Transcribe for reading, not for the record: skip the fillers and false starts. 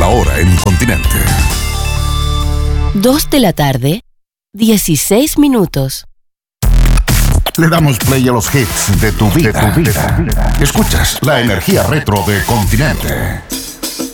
La hora en Continente. 2 de la tarde, 16 minutos. Le damos play a los hits de tu vida. Escuchas la energía retro de Continente.